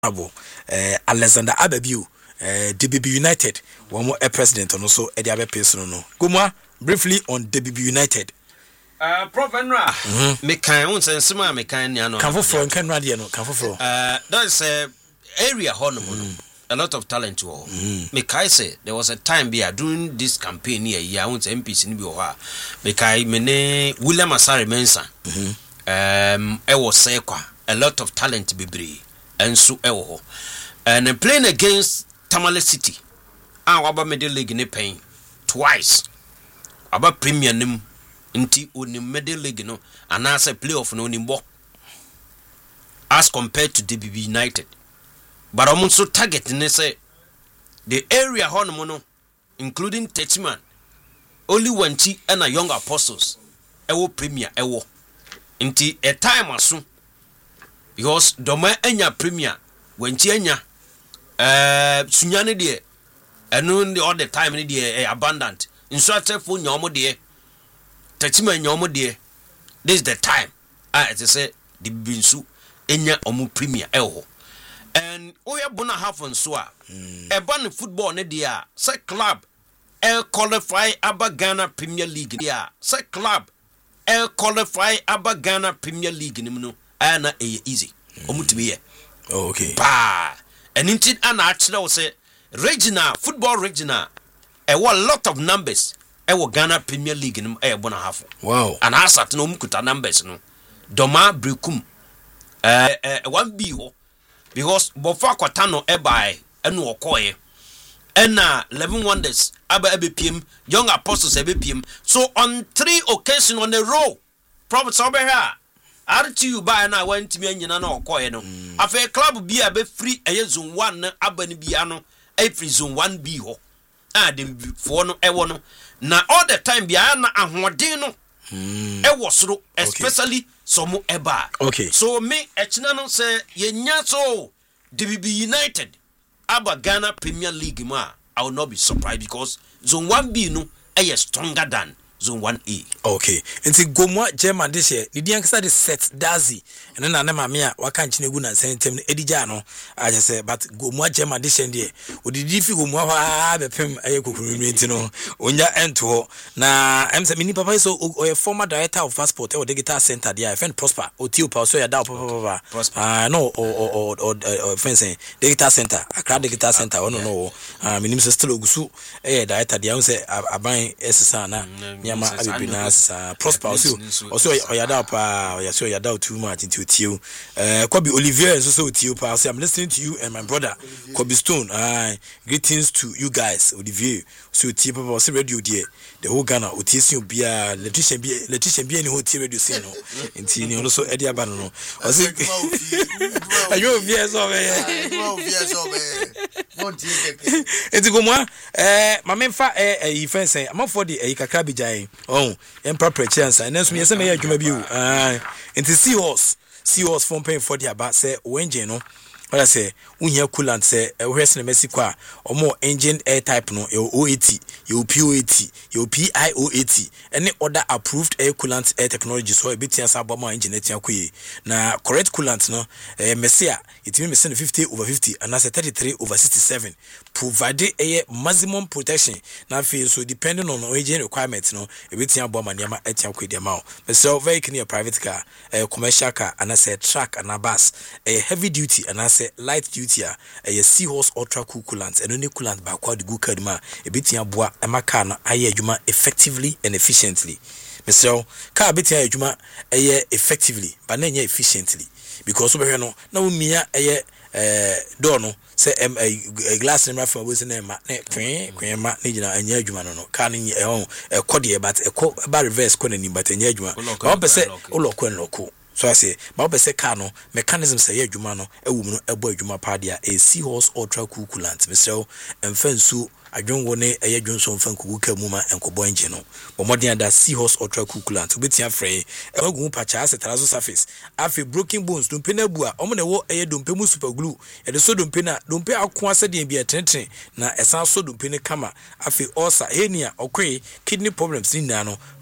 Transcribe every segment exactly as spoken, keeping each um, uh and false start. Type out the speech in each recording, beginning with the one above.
abo eh Alexander Ababiu eh D B B United one more president and also Eddie Abe person no Gomwa briefly on D B B United. Uh, Prof. Enra, me can once and some me can no. Can for for can radio no can for for. Uh, that's a area honor. A lot of talent to all. Me kai say there was a time be doing this campaign here. Yeah, once M Ps ni bi o ha. Me kai me ne William Asare Mensah. Um, I was say kwa a lot of talent bebre and so ewo. And uh, playing against Tamale City. Ah, waba me de league ne pain twice. Aba Premier nim. Nti onim medal league no and as a playoff no nimbo as compared to D B B United. But I'm also targeting say the area hono no including Techman only one chi and a young apostles ewo premier ewo nti a time aso because doma enya premier when chi enya eh sunyane de enu all the time ni de abundant instructor for nyomo de Techima nyomo de this is the time ah it say the binsu enya omu premier eho and oya bona half on so a e ban football ne de a say club e qualify aba Ghana Premier League de a say club e qualify aba Ghana Premier League ni no ana e easy omu tibe ye okay ba and intin ana actually say regional football regional e wa lot of numbers Ewo Ghana Premier League no e bona half. Wow. And asat no mkuta numbers no. Doma Brekum eh eh one B ho because bofa kwata no e bai enu okoye. Ena eleven wonders aba ebe P M young apostles ebe P M. So on three occasions on a row Prophet over here R T U by na went me nyina na okoye no. Afa club bi abe free eye zone one na aba ni bia no e free zone one B ho. Ah de for no ewo no na all the time bia na ahoden no mm. e wosoro especially okay. Some eba okay so me echina no say yenya so D B B United aba Ghana Premier League ma I will not be surprised because zone one B no e stronger than zone one A. Okay. Nti Gomwa German this year. Ni diankasa de set Dazi. Eno na na mame a waka nchine gu na sentem no edija no. I just say but Gomwa German this year dey. Odidi fi Gomwa ha bepem aye kokurumi nti no. Onya ento na em say mini papa so o former director of passport e digital center there. Friend Prosper. Oti opa so ya da papa papa. Ah no o o o friend say digital center. Accra digital center ono no. Ah minim so still ogusu e director there say aban esesa na. Yama abibina sa Prosper also also oyada pa oyaso oyada too much into you uh Kobe Olivier so so to you pa I'm listening to you and my brother Kobe Stone uh, greetings to you guys Olivier so to papa so radio there the whole Ghana otisi obia Letitia bi Letitia bi any hotel radio say no nti ni also edi aba no no osi ayo obia so be obia so be enti Gomwa eh mamemfa eh ifense amafo de eh kakra bijai oh emperor chance and then so me say adwuma bi o ah enti Seahorse Seahorse from paying for their back say o engine no what I say unya coolant say e hwese na Mexico a omo engine air type no O eighty you P O eighty you P I O eighty any other approved air coolant air technology so e betia sa boma engine etia koye na correct coolant no eh Mesia it mean me fifty over fifty and as thirty-three over sixty-seven provide a maximum protection na feel so depending on engine requirements no e betia boma niam etia koye dem out so vehicle near private car a commercial car and as a truck and a bus a heavy duty and as light duty a Seahorse ultra cool coolant and only coolant ba kwa de go kadma e betia boa e maka no aye adwuma effectively and efficiently Mister car betia adwuma aye effectively but na nya efficiently because we no na umia aye eh door no say em glass na from we say na ma na kwen kwen ma na gina anya adwuma no no car no e ho e kode but e ko ba reverse ko na ni but anya adwuma ba be say uloko enloko so I say ma be say car no mechanism say ya adwuma no ewu no ebo adwuma pa dia a Seahorse ultra cool coolant Mister emfansu adwonwo ne eye dwonso mfanku ka mu ma enkobo engine no bo modern da Seahorse ultra cool coolant obetia frɛ ewagu pacha asetarazo surface afi broken bones dompe na bu a omo ne wo eye dompe mu super glue e de so dompe na dompe akon asede bia tenten na esan so dompe ne kama afi ulcer henia okwe kidney problems ni na no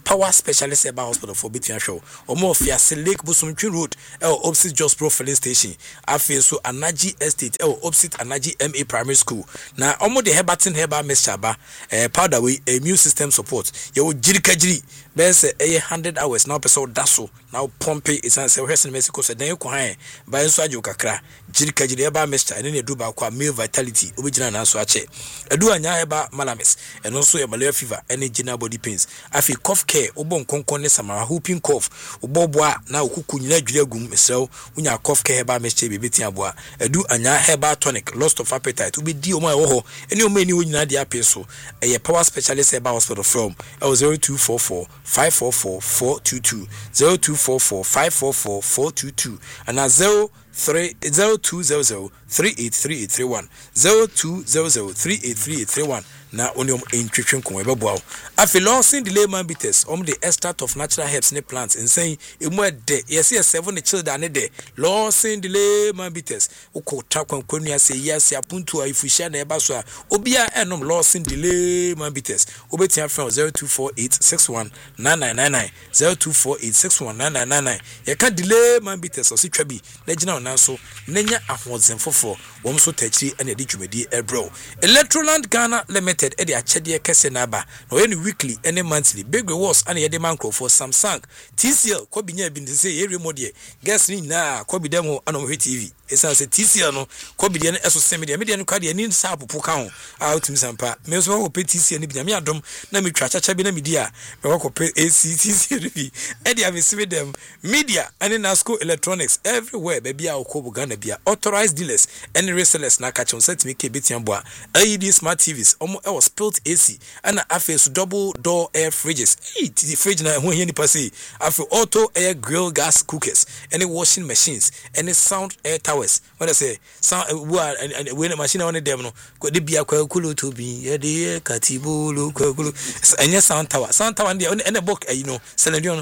power specialist about hospital for between show or more Fiase Lake Busumchi Road el opposite Just Pro filling station afi so Anaji Estate el opposite Anaji M A Primary School na omo de Herbatin Herba mixture ba eh powder we immune system support ye wo jirika jiri be say eh one hundred hours now person daso now pompe isan say hwesen Mexico say den ko han ba nso ajo kakra jirika jiri herba mixture ene ne do ba kwa male vitality obegina na so ache edu anya herba malamis eno so e malaria fever ene general body pains afi cough care obo nkonkon ne samara whooping cough oboboa na okuku nyina dwira gum mesrew unya cough care herba mixture bebeti aboa edu anya herba tonic loss of appetite obedi omo e wo ho ene omo eni wo nyina dia peso eye power specialist herba hospital from zero two four four five four four four two two zero two four four five four four four two two and zero three zero two zero zero three eight three eight three one zero two zero zero three eight three eight three one na onium intwitwen ko ebeboa afi lawson delay man bitters om the extract of natural herbs ne plants insane emu ede yes yes seven the children ne de lawson delay man bitters ukota kwankwanu ase yes apuntu aifusha na eba so a obia enom lawson delay man bitters obetia from zero two four eight six one nine nine nine nine zero two four eight six one nine nine nine nine ye ka delay man bitters osi twabi na gina ona so nenya ahozen fofo wom so tachiri ene de dwumadi ebro Electroland Ghana Limited edi achede kese na ba no any weekly any monthly big rewards and yede manko for Samsung T C L ko binya bi ndise ye remodie guess ni na ko bi demo anom T V esa se T C L no ko bi de no eso se media media no kwa de ni sa popo ka ho a otim sampa me so ko pe T C L ni bi me adom na me twa chacha bi na media me ko pe A C T C L bi edi ave se dem media and Nasco Electronics everywhere baby a ko bu Ghana bia authorized dealers and resellers na ka chon set me ke betian boa L E D smart T Vs omo was built A C and after double door air fridges. Hey, the fridge na when you pass after auto air grill gas cookers, any washing machines, any sound air towers. What I say, sound and and when a machine on the demo, could it be a kulu to be a dear Katibulu kulu and yes sound tower, sound tower and the and a book, you know, selling you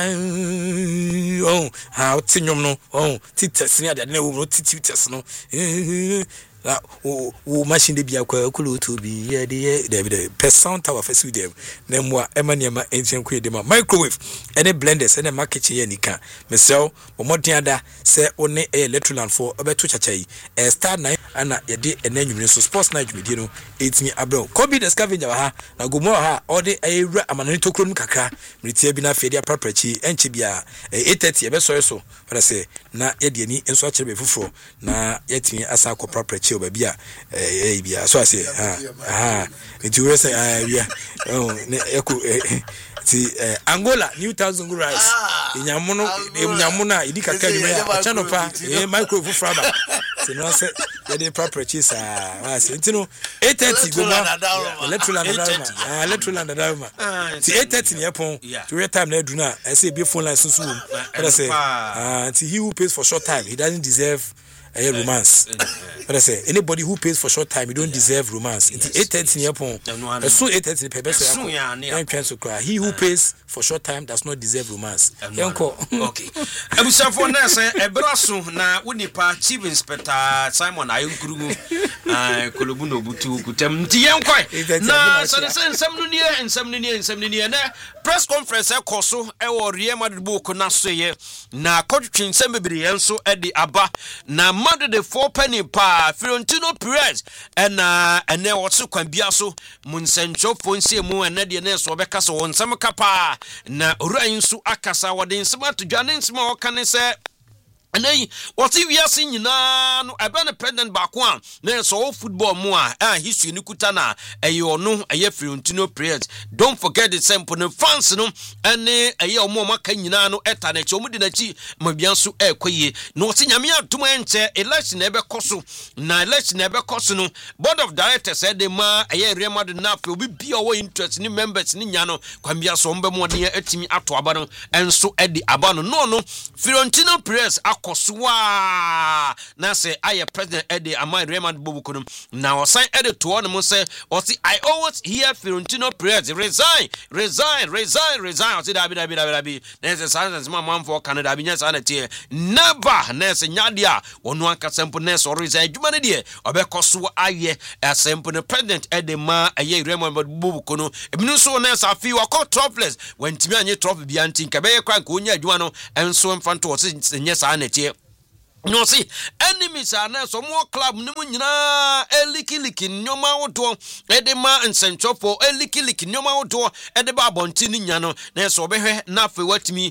oh how tinum no oh titas near that no titas no. La o o machine de bia kwa kulu to be ye de de per sound tower for them na mo emania ma enchen kwa de ma microwave any blenders any market ye nika mesel o modern ada se one Electroland for obeto chachai e star nine ana ye de enanwum so sports night media no etimi abro kobi the scavenger ha na gomo ha all the ewura amanani tokrom kakra mritia bi na fedi apraprachi enche bia eight thirty e be so so for say na ye de ni enso achebe fufuro na yetimi asa ko praprachi babia eh bia so ase ha ha nti we say ah bia oh eko ti Angola new thousand rice inyamono inyamono idika kadwuma ya channel pa eh microwave fraba ti no say ye dey property sa ase nti no eight thirty go na Electroland Daruma ah Electroland Daruma ti eight thirty ne pon to your time na edu na I say be phone line so so but I say ah ti he who pays for short time he doesn't deserve a romance. But I say anybody who pays for short time, you don't deserve romance. It's eight thirty in Japan. So eight thirty pepe so cry. He who pays for short time does not deserve romance. Okay. Abusa for na say ebraso na wonipa chief inspector Simon Ayunkuru ah Kolobu no butu kutem nti yenkoi. Na so say nsam no nie nsam no nie nsam no nie na press conference e koso e wo Real Madrid book na so ye na kodwin nsam bebre yenso e di aba na mother the four penny pa Florentino Perez and uh and then what's kwan bia so munsencho fonse mu and de na so beka so wonsam kapa na urayin su akasa wode nsema to dwane nsema o kan se and then what if we are seeing na no ebe na president bakwa na so football mu a ah history ni kutana eyo no eye Florentino Perez don't forget the simple no fans no ene eye omo maka nyina no eta na chi omu de na chi mabianso ekoye no se nyame atuma enche election ebe koso na election ebe koso no board of directors said the ma eye Real Madrid na fe obi bia wo interest ni members ni nya no kwambia so mbe mo de atimi ato aba no enso edi aba no no no Florentino Perez akoswa na say aye president Eddie Amai Raymond Bobukunum na osan Eddie to one mo say o see I always hear Fiorentino Perez resign resign resign resign o see da bi da bi da bi na say silence ma man for Canada bi nya sa na tie never na say nyadia onu anka sempo na so resign djuma ne de obekoso aye asempo ne president Eddie ma aye Raymond Bobukunum ebinu so na sa fi wakọ trophless when timi anye trophy bi antin ka be kwa nka onya adwuma no enso mfanto o se nye sa na tie no see enemies are na so more club ni mu nyina elikiliki nyoma wodo edema nsentofo elikiliki nyoma wodo edeba abonti ni nya no na so behwe na fe watimi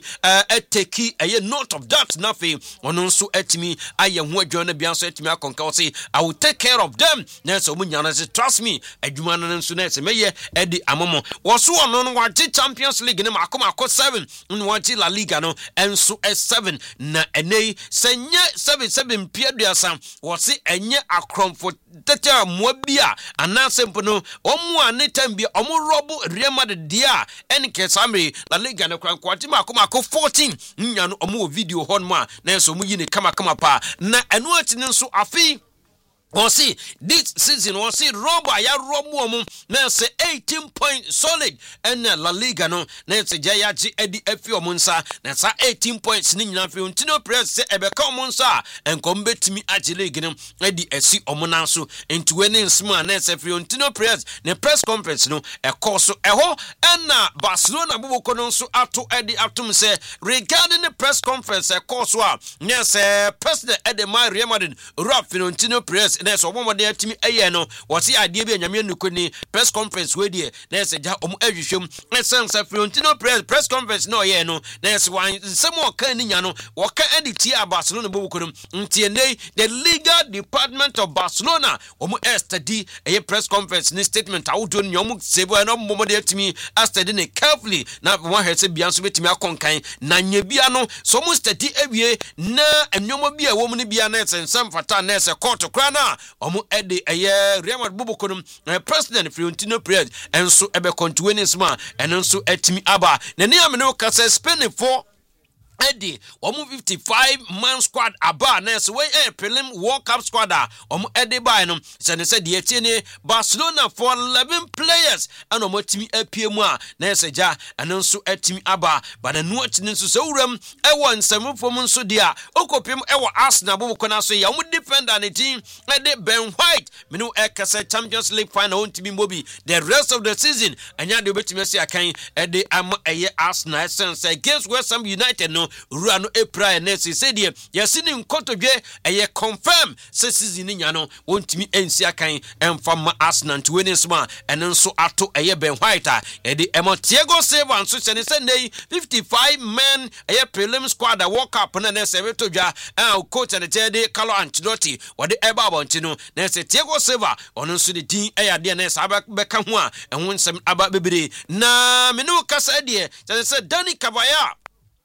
eteki eye note of that na fe ono nso etimi aye ho adwo na bia so etimi akonka say I will take care of them na so mu nya na say trust me adwuma no nso na say meye edi amomo wo so ono no waje Champions League ne makoma akọ seven no waje La Liga no enso s seven na enei senye seven seven piaduasa wose enye akromfo tete moabia anasempo no omu ane tambia omu robo Real Madrid dia enke samre La Liga ne kwankwati makoma akọ fourteen nya no omu video hon ma na so mu yine kama kama pa na enu ati nso afi on see this season on see robo ya robo omu na say eighteen points solid and La Liga no na say jaya ji edi afi omu nsa na sa eighteen points ni nyina Fiorentino Perez say ebeka omu nsa enkom betimi agi league no edi esi omu nanso into winning small na say Fiorentino Perez na press conference no e course eho na Barcelona buboko no nso ato edi atom say regarding the press conference e course wa na say president Eddie Real Madrid Ralph Fiorentino Perez na so omo de atimi eye no wo se ade bi anyame nukoni press conference we de na se ja omo ahwehwem na sense Fiorentino press press conference no ye no na se wan nsem o kan ni nya no wo ka editi a Barcelona bobukodum ntie nei the legal department of Barcelona omo study eye press conference ni statement awudo ni omo sebo na omo de atimi study ne carefully na won hese bia so betimi akonkan na nya bia no so omo study awie na enyomo bia wo mu ni bia na sensem fata na se court kra na omo ede eye Real Madrid bobukodum president Fiorentino Perez enso ebe continue sma enso etimi aba na ne amene o kasa Spain for Eddie, omu fifty-five man squad aba na so we eh prelim World Cup squad a omu Eddie by no se ne se de tiene Barcelona for eleven players and omu timi apie mu a na se ja eno nso atimi aba but enu atini nso se wuram e won nsem fom nso de a okopim e wo Arsenal bo ko na so ya omu defender ne team Eddie Ben White menu e kasa Champions League final on timi mobi the rest of the season anya de obetimi se akan Eddie am eye Arsenal sense against West Ham United no Ruano April Nesi said ye yasini nkotodwe eye confirm se season nya no wontimi ensi akan emfama Arsenal to winning sma eno nso ato eye Ben White a edi Thiago Silva nso sene se nei fifty-five men eye prelim squad a World Cup na na se betodwa a coach and the Carlo Ancelotti wode eba abonti no na se Thiago Silva ono nso de din eye de na sa beka ho a enwo nsem aba bebere na menu kasa de se Dani Cabaya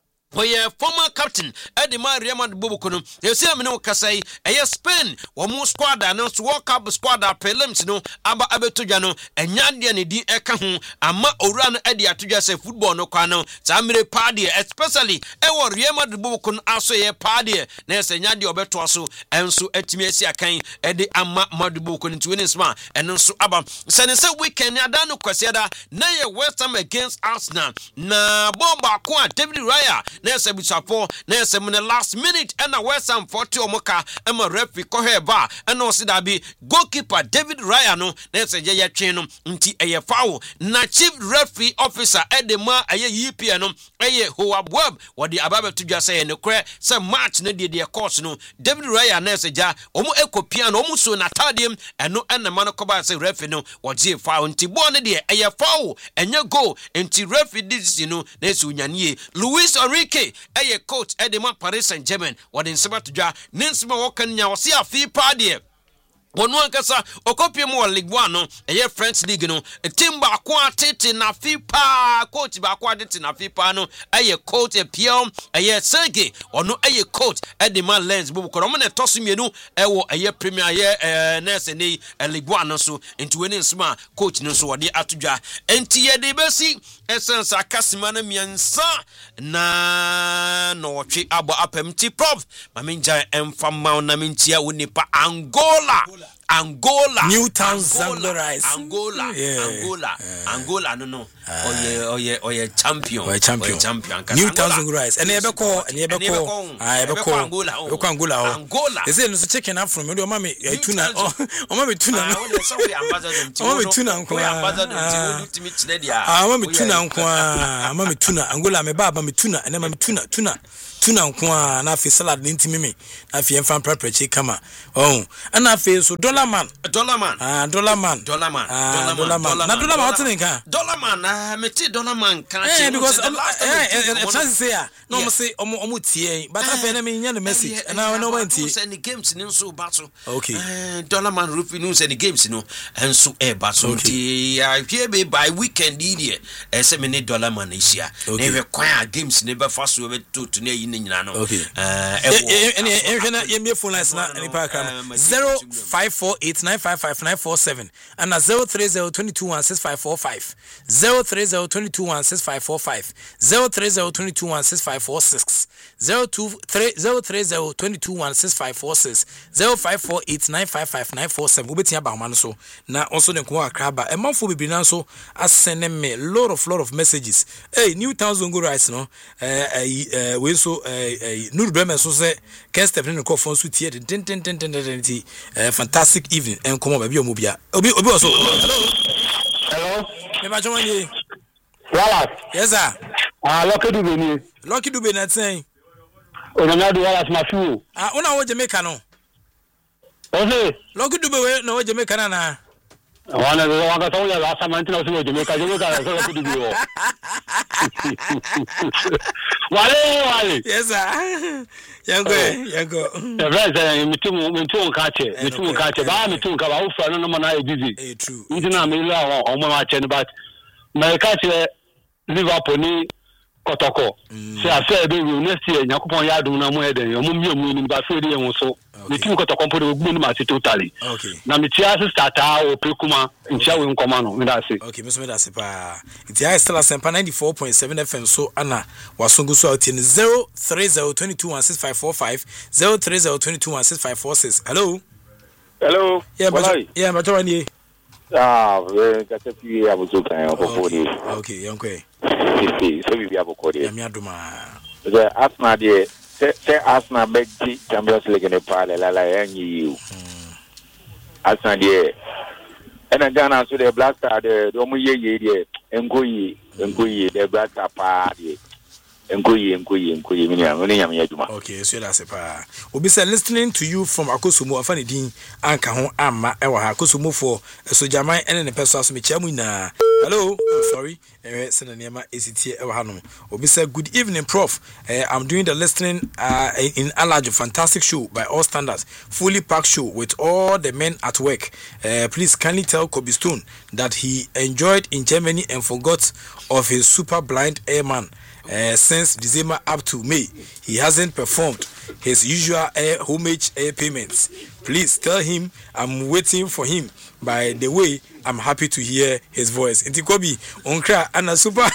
Oye former captain Eddie Real Madrid bobukono you see me no kasai eye Spain wo mu squad no so World Cup squad prelims no aba abetodwa no enya de ne din eka ho ama owura no Eddie atodwa say football no kwa no samre party especially e wo Real Madrid bobukono aso ye party na se nya de obeto aso enso atimi asi akan Eddie ama Madrid bobukono nti woni sma eno nso aba se ne se weekend ada no kwasiada na ye West Ham against Arsenal na bomba ko David Raya na se bisapo na se mun last minute and a West Ham forty omoka e ma referee ko heba e no se da bi goalkeeper David Raya no na se je ye twen no nti eye foul na chief referee officer Edema eye E P no eye Howard Webb wodi ababe tudwa se ne kre se match na de de course no David Raya na se ja omo ekopia no omo so na tadiem eno ene ma no ko ba se referee no wodi foul nti bo ne de eye foul enye goal nti referee this no na se unyanie Luis Enrique eye coach Edema Paris Saint-Germain wodi nsema tudwa nensema wokan nya wo se afi pa de Ono ankasa okopie mu League one no eye French league no team ba ko atete na FIFA coach ba ko atete na FIFA no eye coach e Pierre eye Sergey ono eye coach e de man lens bu ko na toso mienu e wo eye Premier ye nurse ni League one no so enti we ni nsuma coach no so wode atodwa enti ye de besi esensa kasima na miensa na no twe abo apemti prof maminja emfama na mintia wonipa Angola Angola Newtown Zambia Angola yeah. Angola yeah. Angola no no uh, oye oye oye champion oye champion oye champion Newtown Zambia and ebe ko and ebe ko ah ebe ko Angola ebe ko Angola Angola is it no chicken afro me do mama tuna o mama tuna ah we so we ambassador o mama tuna nko we ambassador nti ultimate today dia ah mama tuna nko ah mama tuna Angola me baba me tuna and mama tuna tuna tuna nko ah na fe salad ni ntimi me na fe enfan prepare kama oh na fe so dollar man dollar man ah dollar man dollar man ah dollar man na dollar man what nka dollar man ah me ti dollar man kan eh because eh chance say ah no mo say omo omo tie but afa na me nya no message na no man tie say ni games ni nso bato okay eh dollar man rupi no say ni games no enso e bato ti I hear be by weekend here eh say me ni dollar man isia na we kwan games ni be fa so be to to na yi ni nyina no eh eh eh eh na ye phone lines na ni pa kram zero five four eight nine five five nine four seven and zero three zero two two one six five four five zero three zero two two one six five four five zero three zero two two one six five four six zero two three zero three zero two two one six five four six zero five four eight nine five five nine four seven obetia ba man so na also den ko akra ba e manfo bibiri na so asene me lot of lot of messages hey Newtown Zongo rice no eh eh we so eh nuru breme so say can step in ko phone so tie den den den den den fantastic evening and come on baby omobia obi obi also hello hello me ba join you Wallace yes sir ah Lucky Dube ni Lucky Dube na ten onanya do Wallace ma fu ah una wo Jamaica no okay Lucky Dube we no wo Jamaica na na wana do waka so ya last month na so Jamaica Jamaica so Lucky Dube wo wale wale yes sir yango yango the rest eh mitu mitu kache mitu kache ba mitu ka ba ufa no no na e busy eh true nti na me la o mo ma che but my kache Liverpool ni kotoko say affair be we next year yakopon ya dum na mo e den yo mo mi mu ni ba fe de won so mitu kotoko mpo de gbu ni ma totally okay na mi tia starter o pekuma ntia we nkoma no me da say okay me so me da say pa it is still a ninety-four point seven F M so ana wasongo so out in zero three zero two two one six five four five zero three zero two two one six five four six hello hello yeah but yeah but one ye ah we got a few abuzo kan opopodi okay yonkwe so we be abokodi ya mi aduma the asma de se asma beggi Champions League ne pale la la yanyi asma de ena Ghana so the Black Star de do mu yeye de enkoyi enkoyi the Black Star pa de enkoyi enkoyi enkoyi minya ngoni nyam yaduma okay so that's pa obi say listening to you from Akosumo afani din anka ho amma e wa Akosumo for so jaman ene ne person so me chiamu na hello oh, sorry eh sena niema esitie e wa hanom obi say good evening prof uh, I'm doing the listening uh, in, in Alajo fantastic show by all standards fully packed show with all the men at work uh, please kindly tell Kobe Stone that he enjoyed in Germany and forgot of his super blind airman. Uh, since December up to May, he hasn't performed his usual air homage air payments. Please tell him I'm waiting for him. By the way, I'm happy to hear his voice. Inti Kobi, onkra ana super.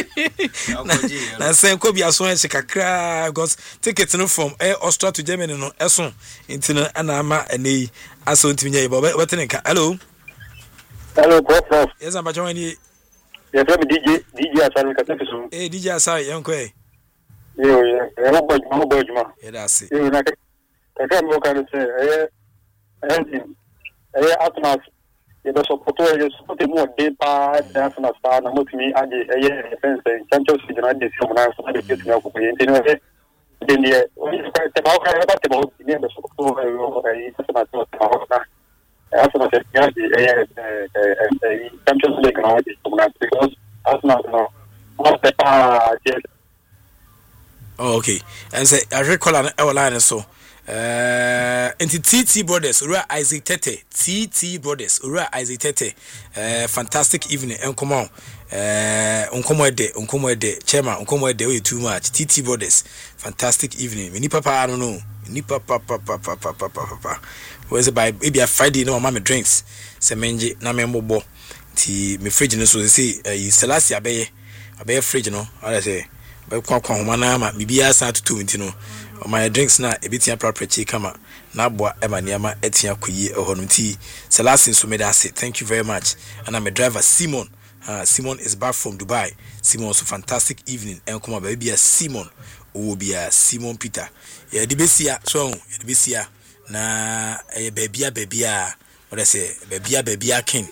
Na say Kobi aso e kakra because ticket no from Air Austria to Germany no eso. Inti no ana ama ene aso ntimi nya ibo. What think? Hello. Hello, prof. Yes, I'm Bajwani. Yes, I'm D J D J Asari Katefiso. Eh, D J Asari yankwe. Yo, eh, mo bojuma, mo bojuma. Yeah, that's it. Yo, na ka ka mo ka say eh eh eh atmas e be support e support mo de pa dance na star na mo timi age eh fence Champions League na de si mo na so de ke tumi akoko yin tinu eh de ni e o te ba o ka ba te ba o ni be support e o ka yi se ma to na Arsenal said yeah, the Champions League now is because Arsenal now not the uh oh, okay. And say I recall an line so Uh, into T T Brothers, Ura Isaac Tete, T T Brothers, Ura Isaac Tete. Uh, fantastic evening, and come on. Uh, unkomo de, unkomo de, chairman, unkomo de, way too much. T T Brothers, fantastic evening. Mini papa, I don't know. Mini papa, papa, papa, papa, papa. Where's it by maybe a Friday? No, mama drinks. Semenji, na me mobo. Ti me fridge no so say, uh, Selassie abeye, abeye fridge no. I say, be kwa kwa humana ma bibia sa tutu nti no. My drinks na ebitia property kama na boa ema niama etia koyi ehonu ti Selassie so me da say thank you very much. And I'm a driver Simon. Uh, Simon is back from Dubai. Simon, so fantastic evening. And come on, baby, Simon. Oh, be a Simon Peter. Yeah, the besia, so the besia. Na, a baby, baby, what I say, baby, baby, king.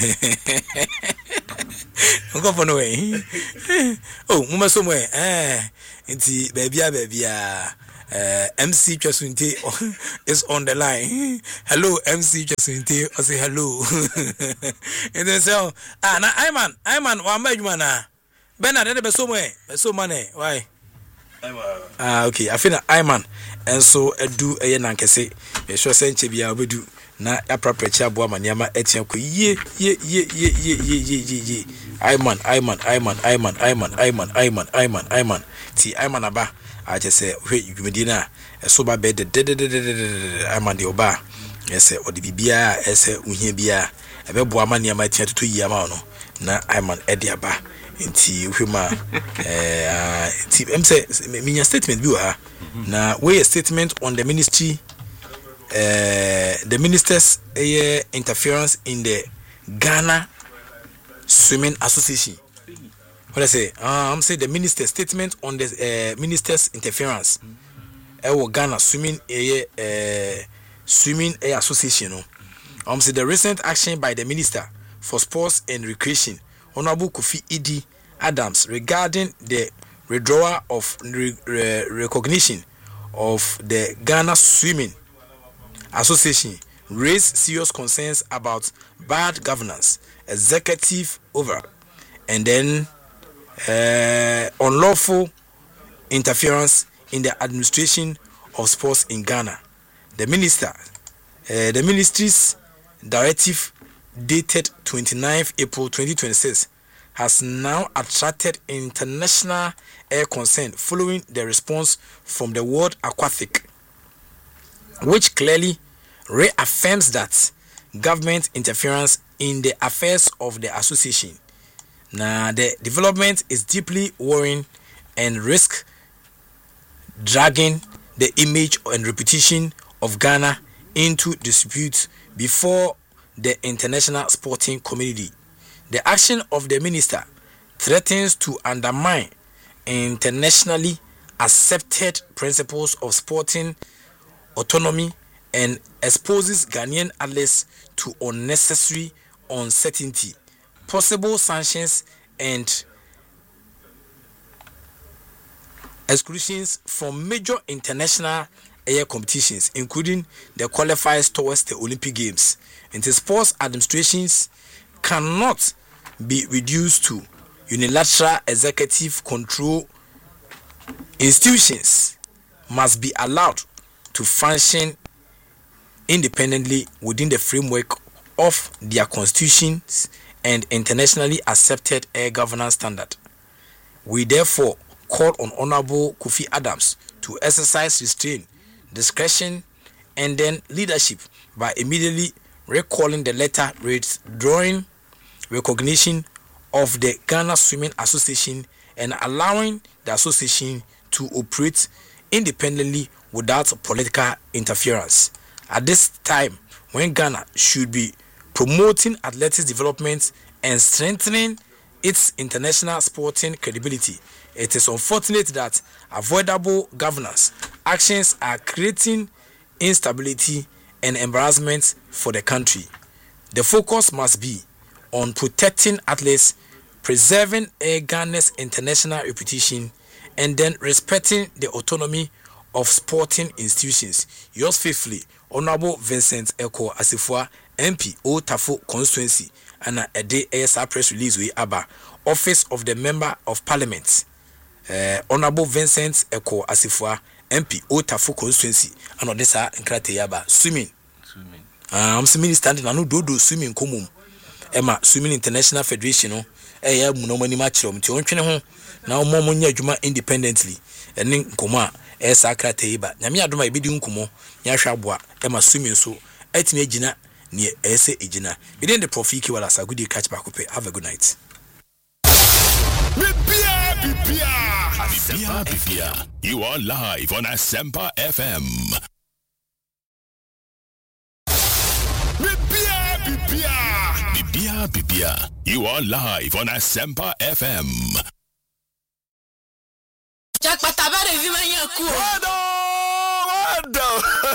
Don't go for no way. Oh, mama, somewhere. Eh, it's baby, baby, uh, M C Chasunte is on the line. Hello, M C Chasunte. I say hello. And then say, ah, na Iman, Iman, wa majumana. Bernard, there be somewhere, be so money. Why? Ah, okay. I feel that Iman, and so I do a nankese. Be sure send chebia obedu na appropriate aboa maniama etian ko ye ye ye ye ye ye ye ye. Iman, Iman, Iman, Iman, Iman, Iman, Iman, Iman, Iman. Ti Iman aba. I just say, wait, you medina, a sober bed, I'm on the oba. Yes, or the bibia, as a unhibia, a beboa near my two yamano. Now I'm on Ediaba. Inti Huma, M says, mean a statement, you are now, way a statement on the ministry, the minister's interference in the Ghana Swimming Association. What I say? Uh, I'm saying the minister's statement on the uh, minister's interference. I will Ghana swimming a uh, swimming a association. I'm saying the recent action by the minister for sports and recreation, Honorable Kofi Idi Adams, regarding the withdrawal of re re recognition of the Ghana Swimming Association, raised serious concerns about bad governance, executive over, and then. Uh, unlawful interference in the administration of sports in Ghana. The minister, uh, the ministry's directive dated twenty-ninth April twenty twenty-six has now attracted international air concern following the response from the World Aquatic, which clearly reaffirms that government interference in the affairs of the association. Now, the development is deeply worrying and risk dragging the image and reputation of Ghana into dispute before the international sporting community. The action of the minister threatens to undermine internationally accepted principles of sporting autonomy and exposes Ghanaian athletes to unnecessary uncertainty, possible sanctions, and exclusions from major international air competitions, including the qualifiers towards the Olympic Games. And the sports administrations cannot be reduced to unilateral executive control. Institutions must be allowed to function independently within the framework of their constitutions and internationally accepted air governance standard. We therefore call on Honorable Kofi Adams to exercise restraint, discretion, and then leadership by immediately recalling the letter withdrawing recognition of the Ghana Swimming Association and allowing the association to operate independently without political interference. At this time, when Ghana should be promoting athletics development and strengthening its international sporting credibility, it is unfortunate that avoidable governance actions are creating instability and embarrassment for the country. The focus must be on protecting athletes, preserving Ghana's international reputation, and then respecting the autonomy of sporting institutions. Yours faithfully, Honorable Vincent Eko Asifua, M P, Otafo constituency, and a day A S R press release we aba Office of the Member of Parliament. Uh, Honorable Vincent Eko Asifua, M P Otafo constituency and on this nkrate yaba swimming swimming um some minister na no dodo swimming komum ema swimming international federation no eh ya mu no mani ma kire mti ontwene ho na omo mo nya adwuma independently ene nkomo a eh sa krate yaba nyame adoma ebedi nkomo nya hwaboa ema swimming so atimi agina ne ese agina within the profiki wala sa good catch back up. Have a good night. Bibia, Bibia, Bibia, Bibia. You are live on Asempa F M. Bibia, Bibia, Bibia, Bibia. You are live on Asempa F M. Jack Patabare Vimanya Ku. Wado, wado.